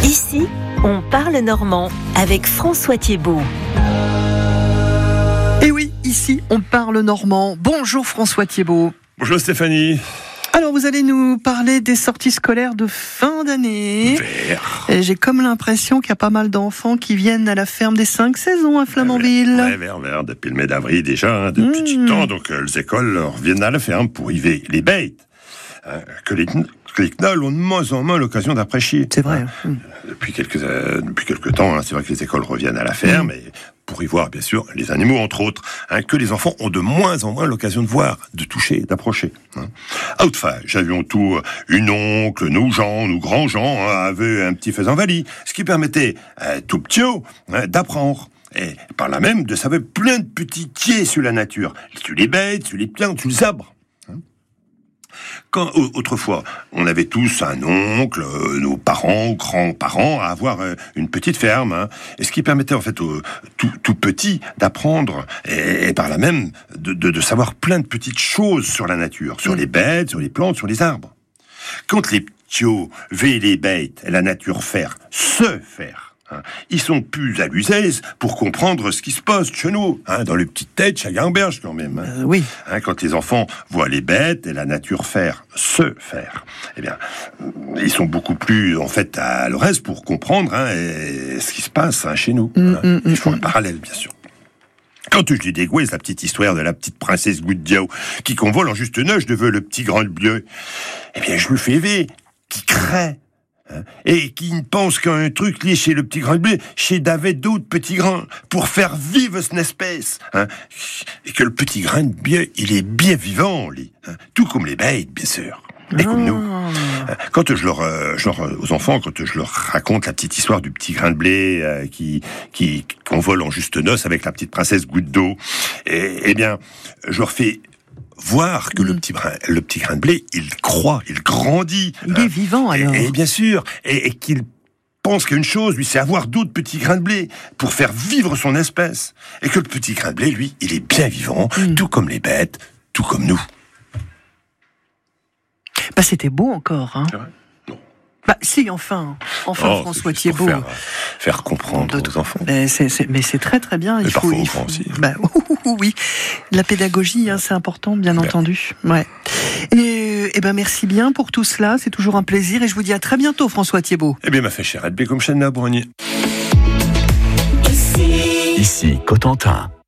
Ici, on parle normand avec François Thiebaud. Et oui, ici, on parle normand. Bonjour François Thiebaud. Bonjour Stéphanie. Alors, vous allez nous parler des sorties scolaires de fin d'année. Et j'ai comme l'impression qu'il y a pas mal d'enfants qui viennent à la ferme des 5 saisons à Flamanville. Ouais, vers, depuis le mai d'avril déjà, depuis tout temps. Donc, les écoles reviennent à la ferme pour y veiller les bêtes. Que les knolls ont de moins en moins l'occasion d'apprécier. C'est vrai. Depuis quelques temps, c'est vrai que les écoles reviennent à la ferme, et pour y voir, bien sûr, les animaux, entre autres, que les enfants ont de moins en moins l'occasion de voir, de toucher, d'approcher. Autrefois, j'avions tout, une oncle, nous grands-gens, avaient un petit faisan-valis, ce qui permettait, tout petit, d'apprendre. Et par là même, de savoir plein de petits tiers sur la nature, sur les bêtes, sur les plantes, sur les arbres. Quand autrefois, on avait tous un oncle, nos parents, grands-parents, à avoir une petite ferme, et ce qui permettait en fait tout petit d'apprendre et par là même de savoir plein de petites choses sur la nature, sur les bêtes, sur les plantes, sur les arbres. Quand les petits veillent les bêtes et la nature faire, ils sont plus à l'usaise pour comprendre ce qui se passe chez nous, dans les petites têtes, chaque gamberge quand même. Oui. Quand les enfants voient les bêtes et la nature faire, eh bien, ils sont beaucoup plus en fait à l'aise pour comprendre ce qui se passe chez nous. Ils font un parallèle, bien sûr. Quand je lui dégoûte la petite histoire de la petite princesse Goudiao qui convole en juste neige devant le petit grand bleu, eh bien, je lui fais rêver qui crée. Et qui ne pense qu'à un truc lié chez le petit grain de blé, chez David d'autres petits grains, pour faire vivre cette espèce. Et que le petit grain de blé, il est bien vivant, lui. Tout comme les bêtes, bien sûr. Et comme nous. Quand aux enfants, quand je leur raconte la petite histoire du petit grain de blé qui convole en juste noces avec la petite princesse Goutte d'eau, eh bien, je leur fais voir que le petit grain de blé, il croît, il grandit. Il est vivant, alors. Et bien sûr, et qu'il pense qu'une chose, lui, c'est avoir d'autres petits grains de blé pour faire vivre son espèce. Et que le petit grain de blé, lui, il est bien vivant, tout comme les bêtes, tout comme nous. C'était beau encore, C'est vrai ? Non. Si, enfin, François Thiebaud. Faire comprendre aux enfants. Mais c'est très très bien. Et parfois aux grands aussi. Oui, la pédagogie, c'est important, bien entendu. Ouais. Et merci bien pour tout cela. C'est toujours un plaisir et je vous dis à très bientôt, François Thiebaud. Eh bien, ma fait chère, comme Channa Brognier. Ici Cotentin.